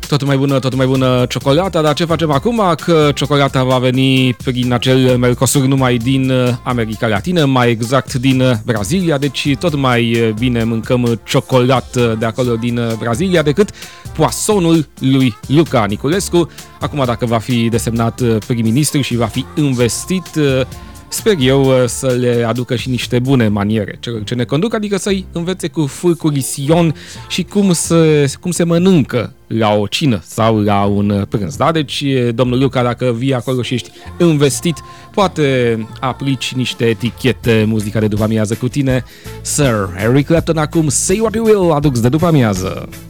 Tot mai bună ciocolata, dar ce facem acum? Că ciocolata va veni prin acel Mercosur numai din America Latină, mai exact din Brazilia, deci tot mai bine mâncăm ciocolată de acolo din Brazilia decât poasonul lui Luca Niculescu. Acum, dacă va fi desemnat prim-ministru și va fi investit, sper eu să le aducă și niște bune maniere celor ce ne conduc, adică să-i învețe cu furcuri Sion și cum se mănâncă la o cină sau la un prânz. Da? Deci, domnul Luca, dacă vii acolo și ești investit, poate aplici niște etichete, muzica de după amiază cu tine. Sir Eric Clapton acum, Say What You Will, adux de după amiază.